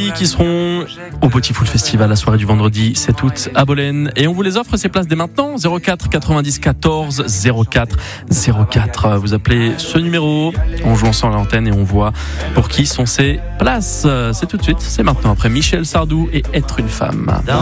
Family qui seront au Petit Foot Festival, la soirée du vendredi 7 août à Bolène. Et on vous les offre ces places dès maintenant. 04 90 14 04 04. Vous appelez ce numéro, on joue ensemble à l'antenne et on voit pour qui sont ces places. C'est tout de suite, c'est maintenant après Michel Sardou et Être une femme.